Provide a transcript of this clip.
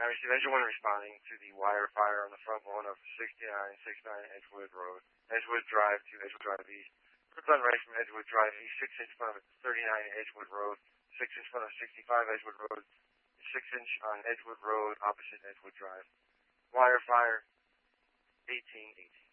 I received engine 1 responding to the wire fire on the front lawn of 6969 Edgewood Road, Edgewood Drive to Edgewood Drive East. Brooklyn right from Edgewood Drive East, 6 inch front of 39 Edgewood Road, 6 inch front of 65 Edgewood Road, 6 inch on Edgewood Road opposite Edgewood Drive. Wire fire 1818.